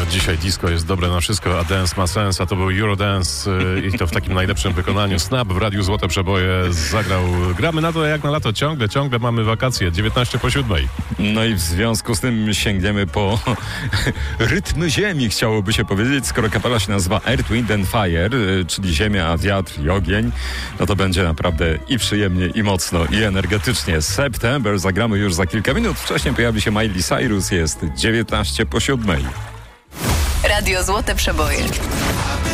Dzisiaj disco jest dobre na wszystko, a dance ma sens, a to był Eurodance i to w takim najlepszym wykonaniu. Snap w Radiu Złote Przeboje zagrał. Gramy na to jak na lato, ciągle mamy wakacje, 19:07. No i w związku z tym sięgniemy po rytmy ziemi, chciałoby się powiedzieć. Skoro kapela się nazywa Earth, Wind and Fire, czyli ziemia, wiatr i ogień, no to będzie naprawdę i przyjemnie, i mocno, i energetycznie. September zagramy już za kilka minut. Wcześniej pojawi się Miley Cyrus, jest 19:07. Radio Złote Przeboje.